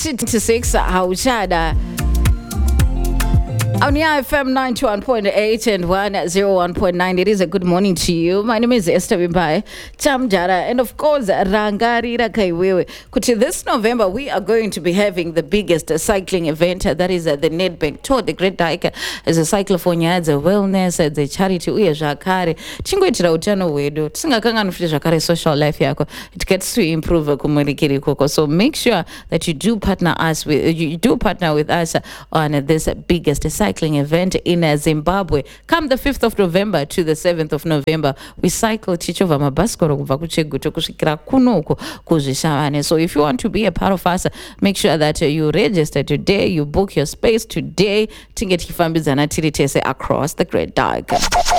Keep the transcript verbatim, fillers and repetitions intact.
twenty-six hauchada on your F M ninety-one point eight and one oh one point nine. It is a good morning to you. My name is Esther Bimbai Chamjara, and of course Rangarira Kaiwewe. Kuti this November we are going to be having the biggest uh, cycling event, uh, that is uh, the Nedbank Tour. The Great Dike is a cyclophonia, the wellness, uh, the charity uye zvakare tingoitira utano hwedu tisingakanganwi futi zvakare social life yako. It gets to improve uh, kumurikiri koko. So make sure that you do partner us with you do partner with us uh, on uh, this uh, biggest cycling cycling event in uh, Zimbabwe. Come the fifth of November to the seventh of November, we cycle tichova mabaskoro kubva kucheguto kusvikira kunoko kuzvishavane. So if you want to be a part of us, make sure that uh, you register today, you book your space today, tinge tichifambidzana tiri tese across the Great Dike.